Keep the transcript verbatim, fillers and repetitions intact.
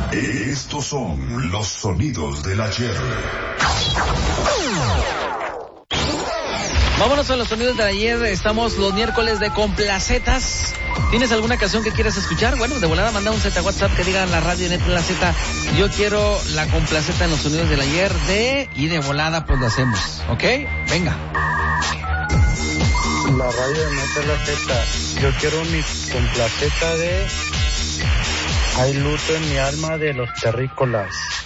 Estos son los sonidos del ayer. Vámonos a los sonidos de ayer. Estamos los miércoles de Complacetas. ¿Tienes alguna canción que quieras escuchar? Bueno, de volada manda un Z WhatsApp que diga en la radio Net la Z. Yo quiero la complaceta en los sonidos del ayer de... Y de volada pues lo hacemos, ¿ok? Venga. La radio de Net la Z. Yo quiero mi complaceta de... Hay luto en mi alma de los terrícolas.